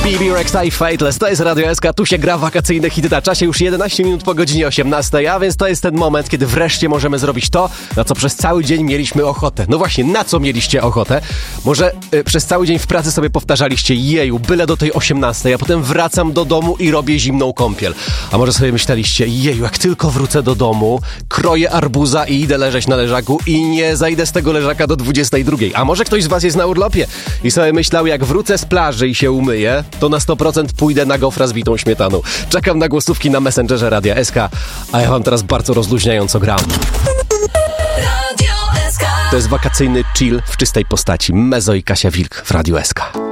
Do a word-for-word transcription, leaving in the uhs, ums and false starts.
B B Rexha i Fateless, to jest Radio S K, tu się gra wakacyjne hity na czasie, już jedenaście minut po godzinie osiemnastej, a więc to jest ten moment, kiedy wreszcie możemy zrobić to, na co przez cały dzień mieliśmy ochotę. No właśnie, na co mieliście ochotę? Może y, przez cały dzień w pracy sobie powtarzaliście, jeju, byle do tej osiemnastej, a potem wracam do domu i robię zimną kąpiel. A może sobie myśleliście, jeju, jak tylko wrócę do domu, kroję arbuza i idę leżeć na leżaku i nie zajdę z tego leżaka do dwudziestej drugiej. A może ktoś z was jest na urlopie i sobie myślał, jak wrócę z plaży i się umyję, to na sto procent pójdę na gofra z bitą śmietaną. Czekam na głosówki na Messengerze Radia S K, a ja wam teraz bardzo rozluźniająco gram. To jest wakacyjny chill w czystej postaci. Mezo i Kasia Wilk w Radiu S K.